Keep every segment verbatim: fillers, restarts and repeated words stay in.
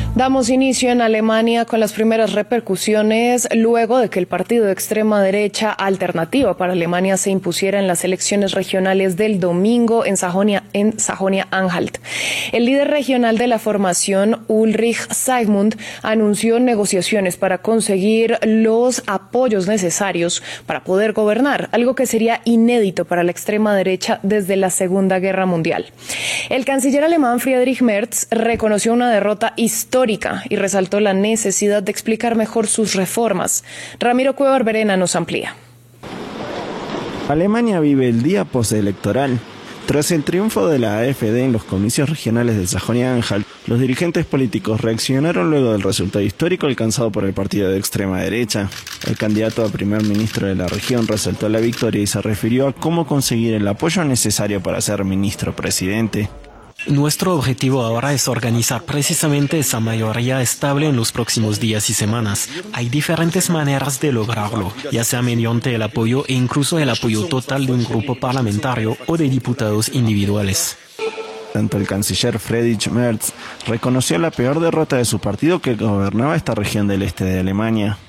Damos inicio en Alemania con las primeras repercusiones luego de que el partido de extrema derecha Alternativa para Alemania se impusiera en las elecciones regionales del domingo en Sajonia, en Sajonia-Anhalt. El líder regional de la formación, Ulrich Saigmund, anunció negociaciones para conseguir los apoyos necesarios para poder gobernar, algo que sería inédito para la extrema derecha desde la Segunda Guerra Mundial. El canciller alemán Friedrich Merz reconoció una derrota histórica y resaltó la necesidad de explicar mejor sus reformas. Ramiro Cueva Verena nos amplía. Alemania vive el día postelectoral. Tras el triunfo de la AfD en los comicios regionales de Sajonia-Anhalt, los dirigentes políticos reaccionaron luego del resultado histórico alcanzado por el partido de extrema derecha. El candidato a primer ministro de la región resaltó la victoria y se refirió a cómo conseguir el apoyo necesario para ser ministro presidente. Nuestro objetivo ahora es organizar precisamente esa mayoría estable en los próximos días y semanas. Hay diferentes maneras de lograrlo, ya sea mediante el apoyo e incluso el apoyo total de un grupo parlamentario o de diputados individuales. Tanto el canciller Friedrich Merz reconoció la peor derrota de su partido que gobernaba esta región del este de Alemania.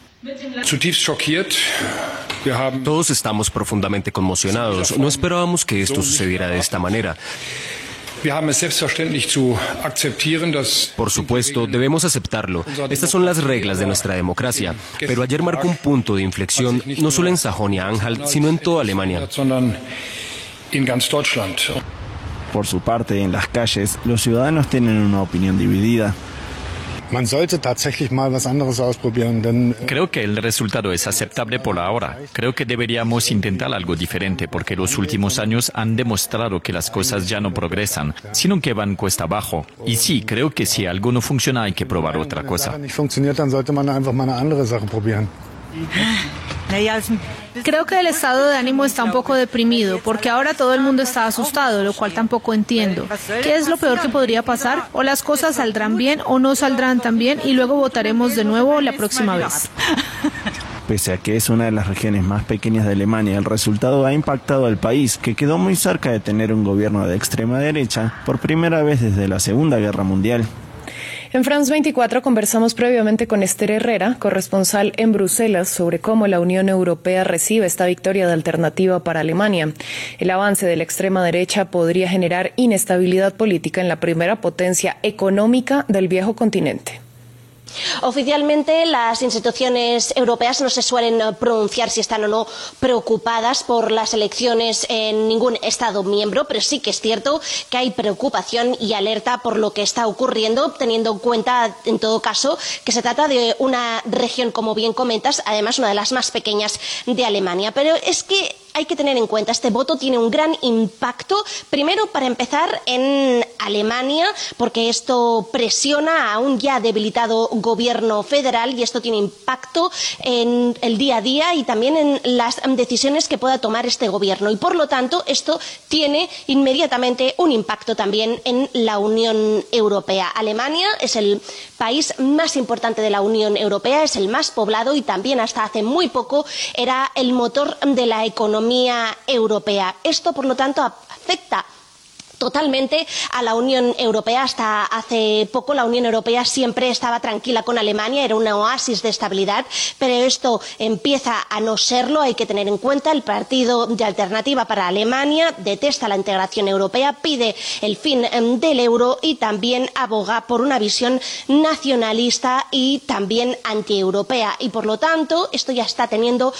Todos estamos profundamente conmocionados. No esperábamos que esto sucediera de esta manera. Por supuesto, debemos aceptarlo. Estas son las reglas de nuestra democracia. Pero ayer marcó un punto de inflexión, no solo en Sajonia-Anhalt, sino en toda Alemania. Por su parte, en las calles, los ciudadanos tienen una opinión dividida. Creo que el resultado es aceptable por ahora. Creo que deberíamos intentar algo diferente porque los últimos años han demostrado que las cosas ya no progresan, sino que van cuesta abajo. Y sí, creo que si algo no funciona hay que probar otra cosa. Creo que el estado de ánimo está un poco deprimido, porque ahora todo el mundo está asustado, lo cual tampoco entiendo. ¿Qué es lo peor que podría pasar? O las cosas saldrán bien o no saldrán tan bien y luego votaremos de nuevo la próxima vez. Pese a que es una de las regiones más pequeñas de Alemania, el resultado ha impactado al país, que quedó muy cerca de tener un gobierno de extrema derecha por primera vez desde la Segunda Guerra Mundial. En France veinticuatro conversamos previamente con Esther Herrera, corresponsal en Bruselas, sobre cómo la Unión Europea recibe esta victoria de Alternativa para Alemania. El avance de la extrema derecha podría generar inestabilidad política en la primera potencia económica del viejo continente. Oficialmente, las instituciones europeas no se suelen pronunciar si están o no preocupadas por las elecciones en ningún Estado miembro, pero sí que es cierto que hay preocupación y alerta por lo que está ocurriendo, teniendo en cuenta, en todo caso, que se trata de una región, como bien comentas, además una de las más pequeñas de Alemania. Pero es que hay que tener en cuenta, este voto tiene un gran impacto, primero para empezar en Alemania, porque esto presiona a un ya debilitado gobierno federal y esto tiene impacto en el día a día y también en las decisiones que pueda tomar este gobierno. Y por lo tanto, esto tiene inmediatamente un impacto también en la Unión Europea. Alemania es el país más importante de la Unión Europea, es el más poblado y también hasta hace muy poco era el motor de la economía europea. Esto, por lo tanto, afecta totalmente a la Unión Europea. Hasta hace poco la Unión Europea siempre estaba tranquila con Alemania, era una oasis de estabilidad, pero esto empieza a no serlo. Hay que tener en cuenta, el partido de Alternativa para Alemania detesta la integración europea, pide el fin del euro y también aboga por una visión nacionalista y también antieuropea. Y por lo tanto, esto ya está teniendo